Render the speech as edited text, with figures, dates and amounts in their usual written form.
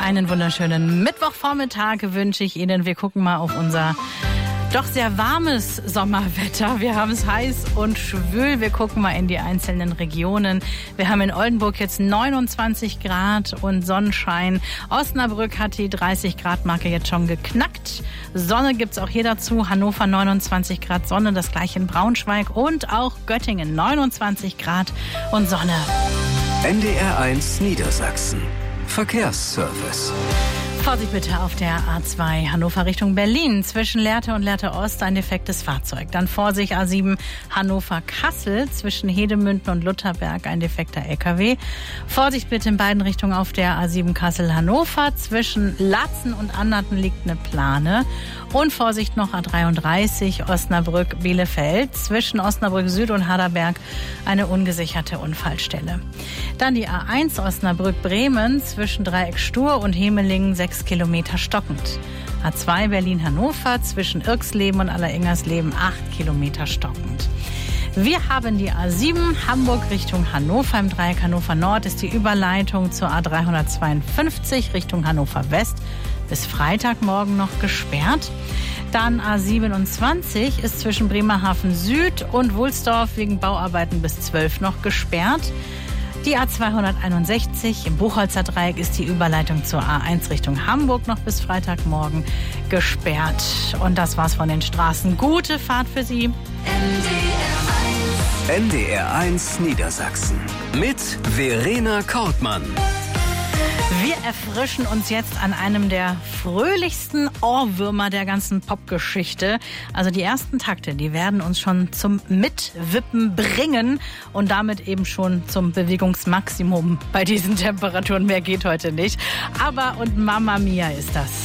Einen wunderschönen Mittwochvormittag wünsche ich Ihnen. Wir gucken mal auf unser doch sehr warmes Sommerwetter. Wir haben es heiß und schwül. Wir gucken mal in die einzelnen Regionen. Wir haben in Oldenburg jetzt 29 Grad und Sonnenschein. Osnabrück hat die 30-Grad-Marke jetzt schon geknackt. Sonne gibt's auch hier dazu. Hannover 29 Grad Sonne, das gleiche in Braunschweig und auch Göttingen 29 Grad und Sonne. NDR1 Niedersachsen. Verkehrsservice. Vorsicht bitte auf der A2 Hannover Richtung Berlin. Zwischen Lehrte und Lehrte Ost ein defektes Fahrzeug. Dann Vorsicht A7 Hannover-Kassel. Zwischen Hedemünden und Lutherberg ein defekter LKW. Vorsicht bitte in beiden Richtungen auf der A7 Kassel-Hannover. Zwischen Latzen und Annaten liegt eine Plane. Und Vorsicht noch A33 Osnabrück-Bielefeld. Zwischen Osnabrück Süd und Harderberg eine ungesicherte Unfallstelle. Dann die A1 Osnabrück-Bremen. Zwischen Dreieck Stur und Hemelingen 6 Kilometer stockend. A2 Berlin-Hannover zwischen Irxleben und Allerengersleben 8 Kilometer stockend. Wir haben die A7 Hamburg Richtung Hannover. Im Dreieck Hannover Nord ist die Überleitung zur A352 Richtung Hannover West bis Freitagmorgen noch gesperrt. Dann A27 ist zwischen Bremerhaven Süd und Wulsdorf wegen Bauarbeiten bis 12 noch gesperrt. Die A261 im Buchholzer Dreieck ist die Überleitung zur A1 Richtung Hamburg noch bis Freitagmorgen gesperrt. Und das war's von den Straßen. Gute Fahrt für Sie. NDR1 Niedersachsen mit Verena Kortmann. Wir erfrischen uns jetzt an einem der fröhlichsten Ohrwürmer der ganzen Popgeschichte. Also die ersten Takte, die werden uns schon zum Mitwippen bringen und damit eben schon zum Bewegungsmaximum bei diesen Temperaturen. Mehr geht heute nicht. Aber und Mamma Mia ist das.